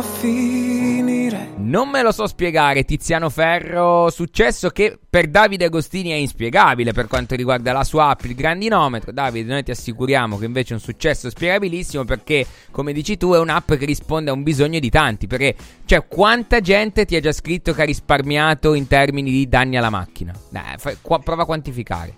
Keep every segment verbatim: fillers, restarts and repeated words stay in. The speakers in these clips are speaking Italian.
a finire. Non me lo so spiegare, Tiziano Ferro, successo che per Davide Agostini è inspiegabile per quanto riguarda la sua app, il grandinometro. Davide, noi ti assicuriamo che invece è un successo spiegabilissimo, perché, come dici tu, è un'app che risponde a un bisogno di tanti. Perché, cioè, quanta gente ti ha già scritto che ha risparmiato in termini di danni alla macchina? Dai, fai, qua, prova a quantificare.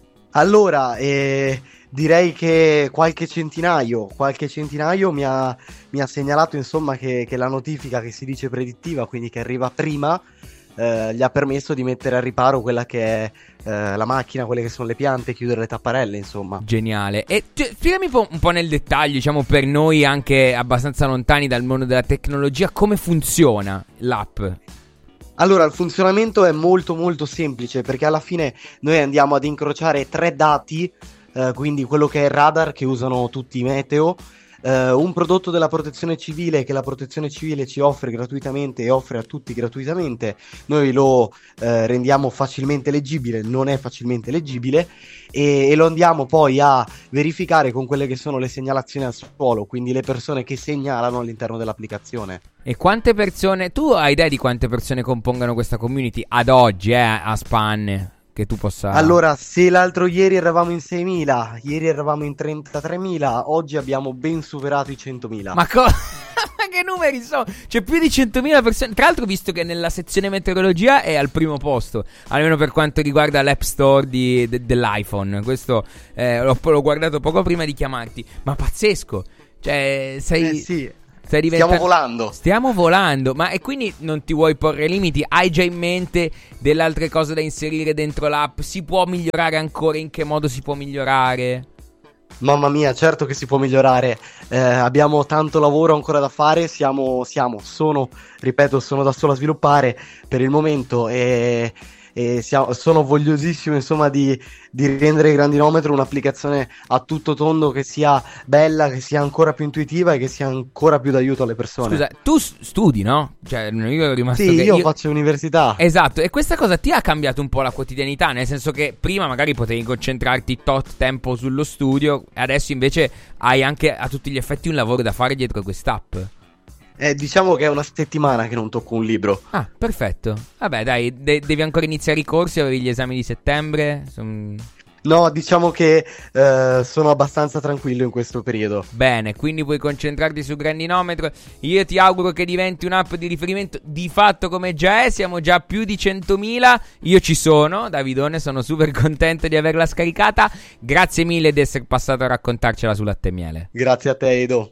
Allora, eh, direi che qualche centinaio, qualche centinaio mi ha, mi ha segnalato, insomma, che, che la notifica che si dice predittiva, quindi che arriva prima, eh, gli ha permesso di mettere a riparo quella che è eh, la macchina, quelle che sono le piante, chiudere le tapparelle, insomma. Geniale. E t- spiegami un po', un po' nel dettaglio, diciamo, per noi anche abbastanza lontani dal mondo della tecnologia, come funziona l'app. Allora, il funzionamento è molto molto semplice, perché alla fine noi andiamo ad incrociare tre dati, eh, quindi quello che è il radar che usano tutti i meteo, eh, un prodotto della protezione civile che la protezione civile ci offre gratuitamente e offre a tutti gratuitamente, noi lo eh, rendiamo facilmente leggibile, non è facilmente leggibile, e, e lo andiamo poi a verificare con quelle che sono le segnalazioni al suolo, quindi le persone che segnalano all'interno dell'applicazione. E quante persone, tu hai idea di quante persone compongano questa community ad oggi, eh, a spanne, che tu possa... Allora, se l'altro ieri eravamo in seimila, ieri eravamo in trentatremila, oggi abbiamo ben superato i centomila. Ma cosa? Ma che numeri sono? C'è più di centomila persone. Tra l'altro, visto che nella sezione meteorologia è al primo posto, almeno per quanto riguarda l'App Store di, de, dell'iPhone. Questo eh, l'ho, l'ho guardato poco prima di chiamarti. Ma pazzesco. Cioè, sei... Eh sì. Stai diventando... Stiamo volando. Stiamo volando. Ma e quindi non ti vuoi porre limiti? Hai già in mente delle altre cose da inserire dentro l'app? Si può migliorare ancora? In che modo si può migliorare? Mamma mia, certo che si può migliorare. Eh, abbiamo tanto lavoro ancora da fare. Siamo, siamo, sono, ripeto, sono da solo a sviluppare per il momento e... E siamo, sono vogliosissimo, insomma, di, di rendere il grandinometro un'applicazione a tutto tondo, che sia bella, che sia ancora più intuitiva e che sia ancora più d'aiuto alle persone. Scusa, tu studi, no? Cioè, io ero rimasto Sì, che io, io faccio università. Esatto, e questa cosa ti ha cambiato un po' la quotidianità, nel senso che prima magari potevi concentrarti tot tempo sullo studio, e adesso invece hai anche a tutti gli effetti un lavoro da fare dietro quest'app. Eh, diciamo che è una settimana che non tocco un libro. Ah, perfetto. Vabbè, dai, de- devi ancora iniziare i corsi, avevi gli esami di settembre. Son... No, diciamo che eh, sono abbastanza tranquillo in questo periodo. Bene, quindi puoi concentrarti sul grandinometro. Io ti auguro che diventi un'app di riferimento, di fatto come già è. Siamo già a più di centomila. Io ci sono, Davidone, sono super contento di averla scaricata. Grazie mille di essere passato a raccontarcela su Latte e Miele. Grazie a te, Edo.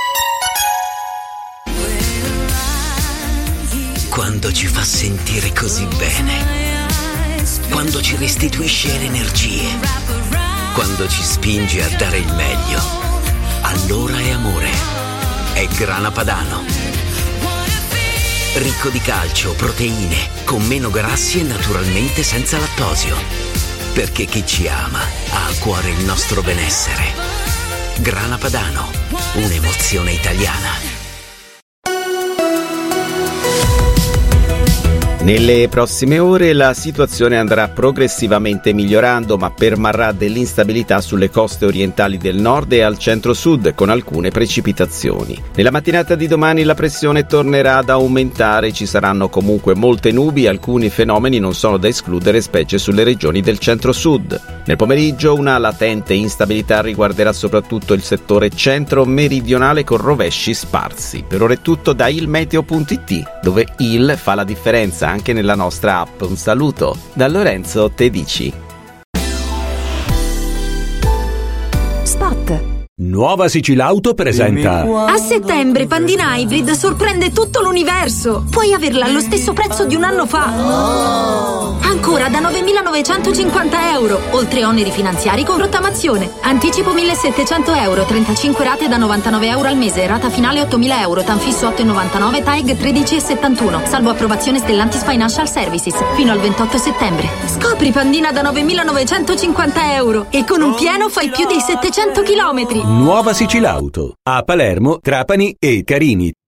Quando ci fa sentire così bene, quando ci restituisce le energie, quando ci spinge a dare il meglio, allora è amore. È Grana Padano. Ricco di calcio, proteine, con meno grassi e naturalmente senza lattosio. Perché chi ci ama ha a cuore il nostro benessere. Grana Padano, un'emozione italiana. Nelle prossime ore la situazione andrà progressivamente migliorando, ma permarrà dell'instabilità sulle coste orientali del nord e al centro-sud, con alcune precipitazioni. Nella mattinata di domani la pressione tornerà ad aumentare, ci saranno comunque molte nubi, alcuni fenomeni non sono da escludere, specie sulle regioni del centro-sud. Nel pomeriggio una latente instabilità riguarderà soprattutto il settore centro-meridionale con rovesci sparsi. Per ora è tutto da ilmeteo punto it, dove il fa la differenza anche nella nostra app. Un saluto da Lorenzo Tedici. Spot. Nuova Sicilauto presenta. A settembre Pandina Hybrid sorprende tutto l'universo. Puoi averla allo stesso prezzo di un anno fa. Ancora da novemilanovecentocinquanta euro, oltre oneri finanziari con rottamazione. Anticipo millesettecento euro, trentacinque rate da novantanove euro al mese, rata finale ottomila euro, Tanfisso otto virgola novantanove, T A E G tredici virgola settantuno, salvo approvazione Stellantis Financial Services, fino al ventotto settembre. Scopri Pandina da novemilanovecentocinquanta euro e con un pieno fai più di settecento chilometri. Nuova Sicilauto a Palermo, Trapani e Carini.